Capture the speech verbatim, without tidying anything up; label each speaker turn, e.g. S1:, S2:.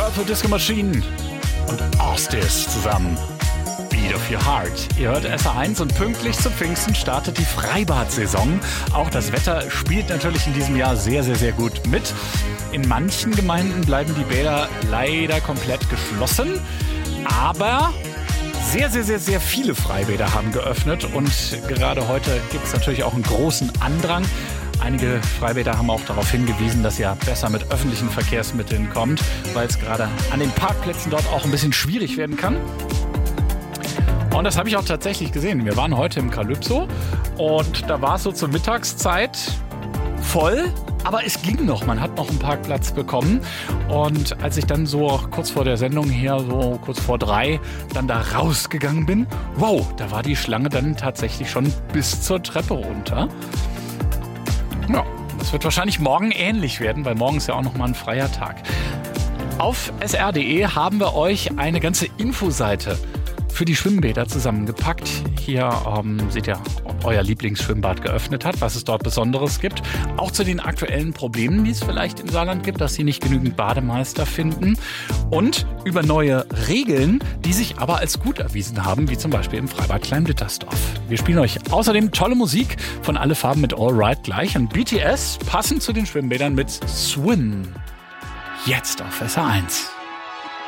S1: Purple Disco Machine und Ostis zusammen. Beat of Your Heart. Ihr hört S R eins und pünktlich zum Pfingsten startet die Freibad-Saison. Auch das Wetter spielt natürlich in diesem Jahr sehr, sehr, sehr gut mit. In manchen Gemeinden bleiben die Bäder leider komplett geschlossen. Aber sehr, sehr, sehr, sehr viele Freibäder haben geöffnet. Und gerade heute gibt es natürlich auch einen großen Andrang. Einige Freibäder haben auch darauf hingewiesen, dass ihr besser mit öffentlichen Verkehrsmitteln kommt, weil es gerade an den Parkplätzen dort auch ein bisschen schwierig werden kann. Und das habe ich auch tatsächlich gesehen. Wir waren heute im Calypso und da war es so zur Mittagszeit voll, aber es ging noch. Man hat noch einen Parkplatz bekommen. Und als ich dann so kurz vor der Sendung hier, so kurz vor drei, dann da rausgegangen bin, wow, da war die Schlange dann tatsächlich schon bis zur Treppe runter. Ja, das wird wahrscheinlich morgen ähnlich werden, weil morgen ist ja auch nochmal ein freier Tag. Auf S R punkt de haben wir euch eine ganze Infoseite für die Schwimmbäder zusammengepackt. Hier ähm, seht ihr, ob euer Lieblingsschwimmbad geöffnet hat, was es dort Besonderes gibt. Auch zu den aktuellen Problemen, die es vielleicht im Saarland gibt, dass sie nicht genügend Bademeister finden. Und über neue Regeln, die sich aber als gut erwiesen haben, wie zum Beispiel im Freibad Klein-Blittersdorf. Wir spielen euch außerdem tolle Musik von Alle Farben mit All Right gleich. Und B T S passend zu den Schwimmbädern mit Swim. Jetzt auf S R eins.